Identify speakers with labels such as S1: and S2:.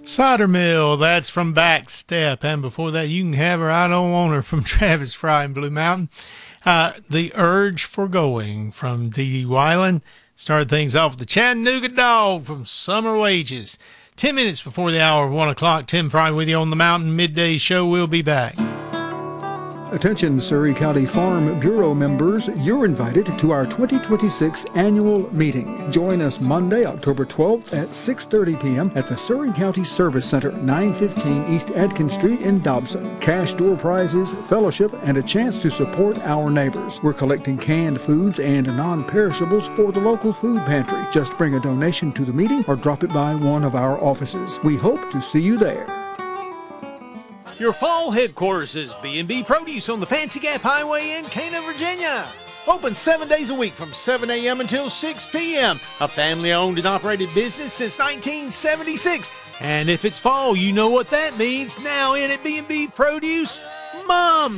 S1: Cider Mill, that's from Backstep. And before that, You Can Have Her, I Don't Want Her from Travis Fry and Blue Mountain. The Urge for Going from Dee Dee Weiland. Started things off with the Chattanooga Dog from Summer Wages. 10 minutes before the hour of 1 o'clock, Tim Fry with you on the Mountain Midday Show. We'll be back.
S2: Attention Surrey County Farm Bureau members, you're invited to our 2026 annual meeting. Join us Monday, October 12th at 6:30 p.m. at the Surrey County Service Center, 915 East Adkins Street in Dobson. Cash door prizes, fellowship, and a chance to support our neighbors. We're collecting canned foods and non-perishables for the local food pantry. Just bring a donation to the meeting or drop it by one of our offices. We hope to see you there.
S3: Your fall headquarters is B&B Produce on the Fancy Gap Highway in Cana, Virginia. Open 7 days a week from 7 a.m. until 6 p.m. A family-owned and operated business since 1976. And if it's fall, you know what that means. Now in at B&B Produce, Mom